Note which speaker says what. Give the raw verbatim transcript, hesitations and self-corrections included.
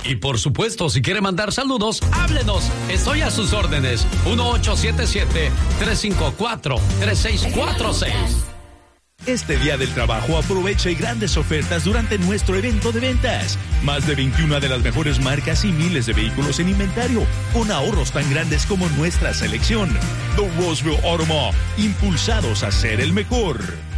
Speaker 1: Y por supuesto, si quiere mandar saludos, háblenos. Estoy a sus órdenes. uno ocho siete siete, tres cinco cuatro, tres seis cuatro seis.
Speaker 2: Este Día del Trabajo aprovecha y grandes ofertas durante nuestro evento de ventas. Más de veintiuna de las mejores marcas y miles de vehículos en inventario, con ahorros tan grandes como nuestra selección. The Roseville Auto Mall, impulsados a ser el mejor.